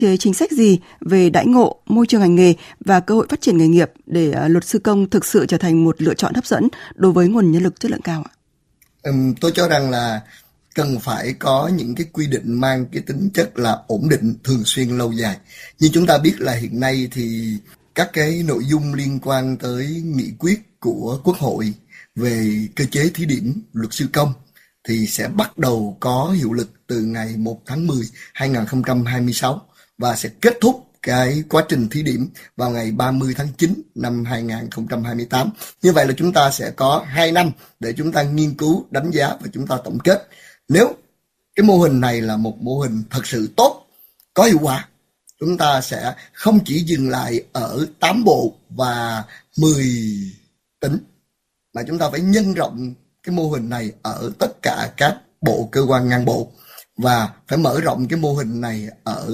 cái chính sách gì về đãi ngộ, môi trường hành nghề và cơ hội phát triển nghề nghiệp để luật sư công thực sự trở thành một lựa chọn hấp dẫn đối với nguồn nhân lực chất lượng cao ạ? Tôi cho rằng là cần phải có những cái quy định mang cái tính chất là ổn định, thường xuyên, lâu dài. Như chúng ta biết là hiện nay thì các cái nội dung liên quan tới nghị quyết của Quốc hội về cơ chế thí điểm luật sư công thì sẽ bắt đầu có hiệu lực từ ngày 1 tháng 10 2026 và sẽ kết thúc cái quá trình thí điểm vào ngày 30 tháng 9 năm 2028. Như vậy là chúng ta sẽ có 2 năm để chúng ta nghiên cứu, đánh giá và chúng ta tổng kết. Nếu cái mô hình này là một mô hình thật sự tốt, có hiệu quả, chúng ta sẽ không chỉ dừng lại ở 8 bộ và 10 tỉnh, mà chúng ta phải nhân rộng cái mô hình này ở tất cả các bộ, cơ quan ngang bộ, và phải mở rộng cái mô hình này ở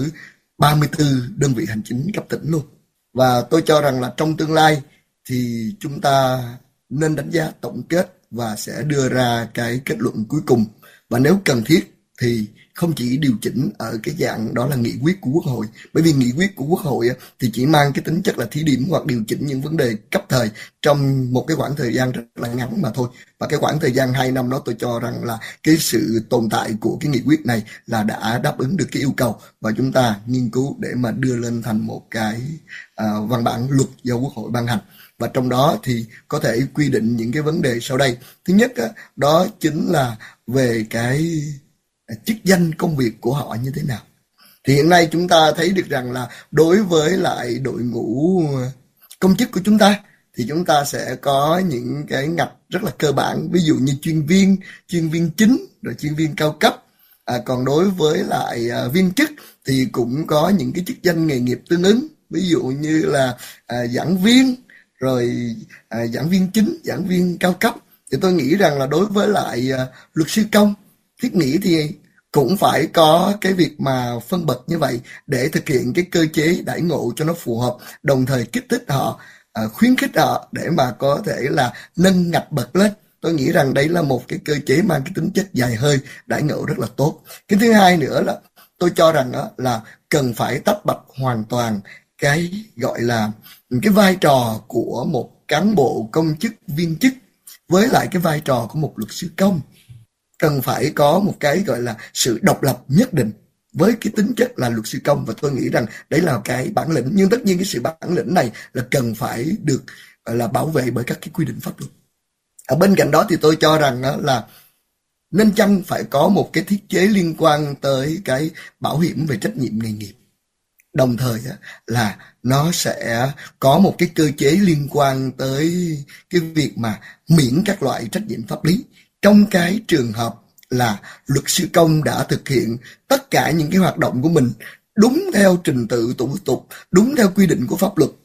34 đơn vị hành chính cấp tỉnh luôn. Và tôi cho rằng là trong tương lai thì chúng ta nên đánh giá tổng kết và sẽ đưa ra cái kết luận cuối cùng. Và nếu cần thiết thì không chỉ điều chỉnh ở cái dạng đó là nghị quyết của Quốc hội, bởi vì nghị quyết của Quốc hội thì chỉ mang cái tính chất là thí điểm hoặc điều chỉnh những vấn đề cấp thời trong một cái khoảng thời gian rất là ngắn mà thôi. Và cái khoảng thời gian 2 năm đó tôi cho rằng là cái sự tồn tại của cái nghị quyết này là đã đáp ứng được cái yêu cầu, và chúng ta nghiên cứu để mà đưa lên thành một cái văn bản luật do Quốc hội ban hành. Và trong đó thì có thể quy định những cái vấn đề sau đây. Thứ nhất đó chính là về cái chức danh công việc của họ như thế nào. Thì hiện nay chúng ta thấy được rằng là đối với lại đội ngũ công chức của chúng ta thì chúng ta sẽ có những cái ngạch rất là cơ bản, ví dụ như chuyên viên chính, rồi chuyên viên cao cấp. Còn đối với lại viên chức thì cũng có những cái chức danh nghề nghiệp tương ứng, ví dụ như là giảng viên, rồi giảng viên chính, giảng viên cao cấp. Thì tôi nghĩ rằng là đối với lại luật sư công, thiết nghĩ thì cũng phải có cái việc mà phân bậc như vậy để thực hiện cái cơ chế đãi ngộ cho nó phù hợp, đồng thời kích thích họ, khuyến khích họ để mà có thể là nâng ngạch bậc lên. Tôi nghĩ rằng đây là một cái cơ chế mang cái tính chất dài hơi, đãi ngộ rất là tốt. Cái thứ hai nữa là tôi cho rằng là cần phải tách bạch hoàn toàn cái gọi là cái vai trò của một cán bộ công chức viên chức với lại cái vai trò của một luật sư công. Cần phải có một cái gọi là sự độc lập nhất định với cái tính chất là luật sư công, và tôi nghĩ rằng đấy là cái bản lĩnh. Nhưng tất nhiên cái sự bản lĩnh này là cần phải được gọi là bảo vệ bởi các cái quy định pháp luật. Ở bên cạnh đó thì tôi cho rằng là nên chăng phải có một cái thiết chế liên quan tới cái bảo hiểm về trách nhiệm nghề nghiệp. Đồng thời là nó sẽ có một cái cơ chế liên quan tới cái việc mà miễn các loại trách nhiệm pháp lý trong cái trường hợp là luật sư công đã thực hiện tất cả những cái hoạt động của mình đúng theo trình tự thủ tục, đúng theo quy định của pháp luật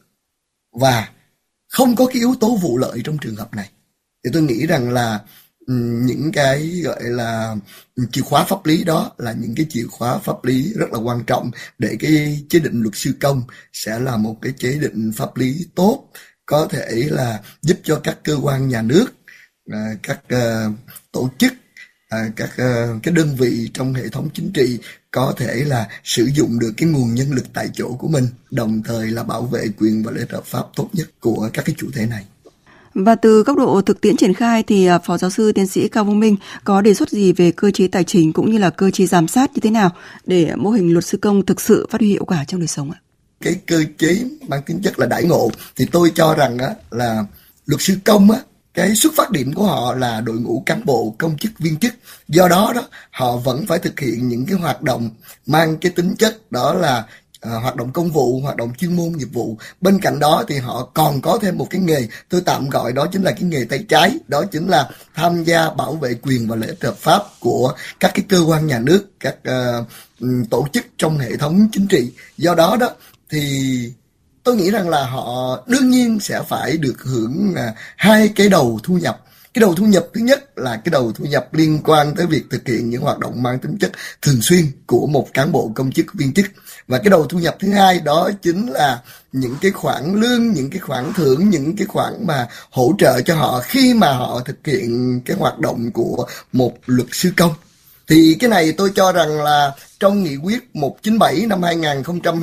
và không có cái yếu tố vụ lợi trong trường hợp này. Thì tôi nghĩ rằng là những cái gọi là chìa khóa pháp lý đó là những cái chìa khóa pháp lý rất là quan trọng để cái chế định luật sư công sẽ là một cái chế định pháp lý tốt, có thể là giúp cho các cơ quan nhà nước, các tổ chức, các cái đơn vị trong hệ thống chính trị có thể là sử dụng được cái nguồn nhân lực tại chỗ của mình, đồng thời là bảo vệ quyền và lợi ích hợp pháp tốt nhất của các cái chủ thể này. Và từ góc độ thực tiễn triển khai thì Phó Giáo sư Tiến sĩ Cao Vũ Minh có đề xuất gì về cơ chế tài chính cũng như là cơ chế giám sát như thế nào để mô hình luật sư công thực sự phát huy hiệu quả trong đời sống ạ? Cái cơ chế mang tính chất là đãi ngộ thì tôi cho rằng là luật sư công cái xuất phát điểm của họ là đội ngũ cán bộ công chức viên chức, do đó họ vẫn phải thực hiện những cái hoạt động mang cái tính chất đó là hoạt động công vụ, hoạt động chuyên môn nghiệp vụ. Bên cạnh đó thì họ còn có thêm một cái nghề, tôi tạm gọi đó chính là cái nghề tay trái, đó chính là tham gia bảo vệ quyền và lợi ích hợp pháp của các cái cơ quan nhà nước, các tổ chức trong hệ thống chính trị. Do đó thì tôi nghĩ rằng là họ đương nhiên sẽ phải được hưởng hai cái đầu thu nhập. Cái đầu thu nhập thứ nhất là cái đầu thu nhập liên quan tới việc thực hiện những hoạt động mang tính chất thường xuyên của một cán bộ công chức viên chức. Và cái đầu thu nhập thứ hai đó chính là những cái khoản lương, những cái khoản thưởng, những cái khoản mà hỗ trợ cho họ khi mà họ thực hiện cái hoạt động của một luật sư công. Thì cái này tôi cho rằng là trong nghị quyết 197 năm 2020